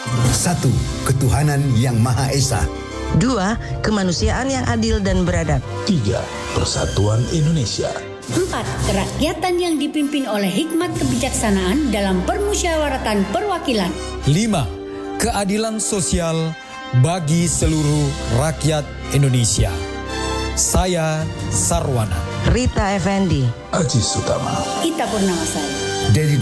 1. Ketuhanan yang Maha Esa. 2. Kemanusiaan yang adil dan beradab. 3. Persatuan Indonesia. 4. Kerakyatan yang dipimpin oleh hikmat kebijaksanaan dalam permusyawaratan perwakilan. 5. Keadilan sosial bagi seluruh rakyat Indonesia. Saya Sarwana. Rita Effendi. Aji Sutama. Ita Purnamasari. Dedi